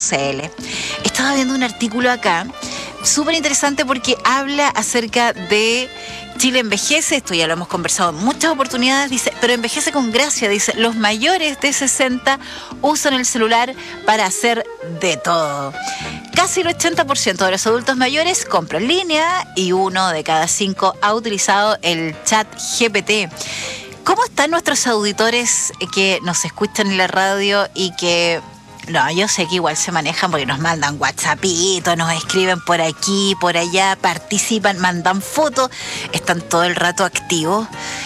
Estaba viendo un artículo acá, súper interesante porque habla acerca de Chile envejece, esto ya lo hemos conversado en muchas oportunidades, dice, pero envejece con gracia, dice, los mayores de 60 usan el celular para hacer de todo. Casi el 80% de los adultos mayores compra en línea y 1 de cada 5 ha utilizado el chat GPT. ¿Cómo están nuestros auditores que nos escuchan en la radio y que... No, yo sé que igual se manejan porque nos mandan WhatsAppitos, nos escriben por aquí, por allá, participan, mandan fotos, están todo el rato activos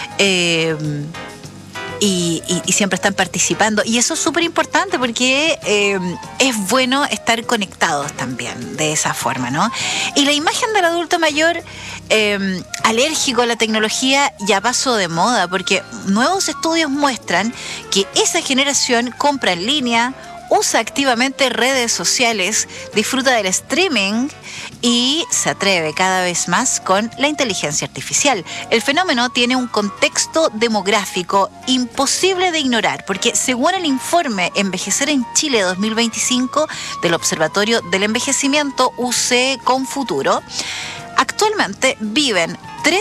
y siempre están participando. Y eso es súper importante porque es bueno estar conectados también de esa forma, ¿no? Y la imagen del adulto mayor alérgico a la tecnología ya pasó de moda porque nuevos estudios muestran que esa generación compra en línea, usa activamente redes sociales, disfruta del streaming y se atreve cada vez más con la inteligencia artificial. El fenómeno tiene un contexto demográfico imposible de ignorar, porque según el informe Envejecer en Chile 2025 del Observatorio del Envejecimiento UC Confuturo, actualmente viven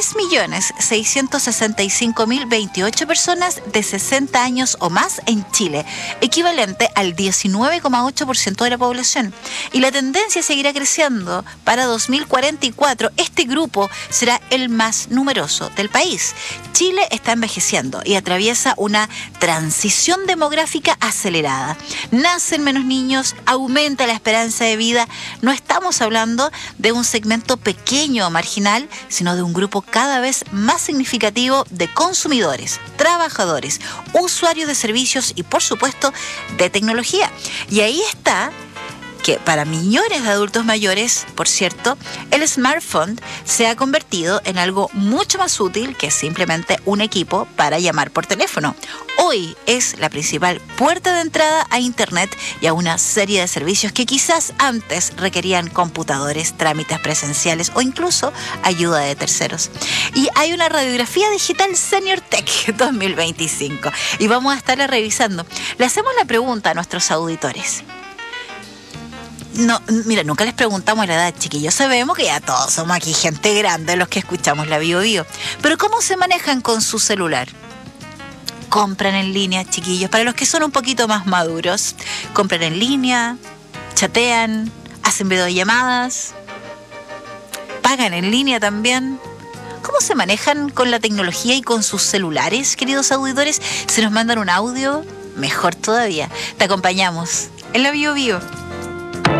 3.665.028 personas de 60 años o más en Chile, equivalente al 19,8% de la población. Y la tendencia seguirá creciendo. Para 2044, este grupo será el más numeroso del país. Chile está envejeciendo y atraviesa una transición demográfica acelerada. Nacen menos niños, aumenta la esperanza de vida. No estamos hablando de un segmento pequeño o marginal, sino de un grupo cada vez más significativo de consumidores, trabajadores, usuarios de servicios y, por supuesto, de tecnología. Y ahí está que para millones de adultos mayores, por cierto, el smartphone se ha convertido en algo mucho más útil que simplemente un equipo para llamar por teléfono. Hoy es la principal puerta de entrada a Internet y a una serie de servicios que quizás antes requerían computadores, trámites presenciales o incluso ayuda de terceros. Y hay una radiografía digital Senior Tech 2025 y vamos a estarla revisando. Le hacemos la pregunta a nuestros auditores. No, mira, nunca les preguntamos la edad, chiquillos. Sabemos que ya todos somos aquí gente grande los que escuchamos la Bio Bio. Pero ¿cómo se manejan con su celular? Compran en línea, chiquillos. Para los que son un poquito más maduros, compran en línea, chatean, hacen videollamadas, pagan en línea también. ¿Cómo se manejan con la tecnología y con sus celulares, queridos auditores? ¿Se nos mandan un audio? Mejor todavía. Te acompañamos en la Bio Bio.